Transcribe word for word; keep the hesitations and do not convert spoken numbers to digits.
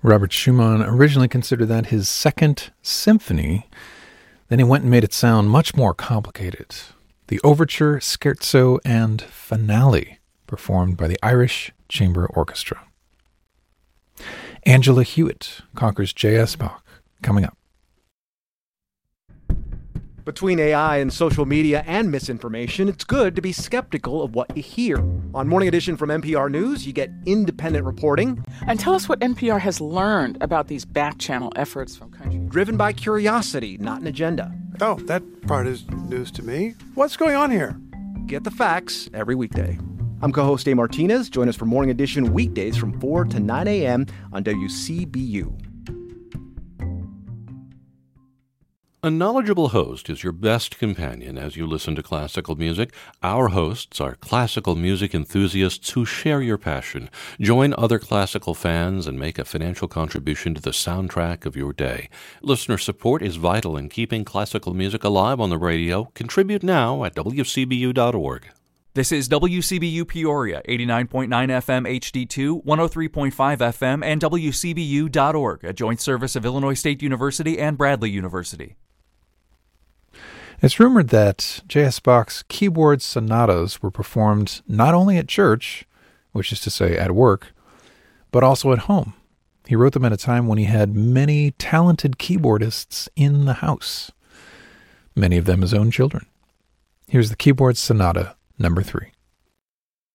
Robert Schumann originally considered that his second symphony. Then he went and made it sound much more complicated. The Overture, Scherzo, and Finale, performed by the Irish Chamber Orchestra. Angela Hewitt conquers J S. Bach, coming up. Between A I and social media and misinformation, it's good to be skeptical of what you hear. On Morning Edition from N P R News, you get independent reporting. And tell us what N P R has learned about these back-channel efforts from countries. Driven by curiosity, not an agenda. Oh, that part is news to me. What's going on here? Get the facts every weekday. I'm co-host Dave Martinez. Join us for Morning Edition weekdays from four to nine a.m. on W C B U. A knowledgeable host is your best companion as you listen to classical music. Our hosts are classical music enthusiasts who share your passion. Join other classical fans and make a financial contribution to the soundtrack of your day. Listener support is vital in keeping classical music alive on the radio. Contribute now at W C B U dot org. This is W C B U Peoria, eighty-nine point nine F M H D two, one oh three point five F M, and W C B U dot org, a joint service of Illinois State University and Bradley University. It's rumored that J S. Bach's keyboard sonatas were performed not only at church, which is to say at work, but also at home. He wrote them at a time when he had many talented keyboardists in the house, many of them his own children. Here's the Keyboard Sonata number three.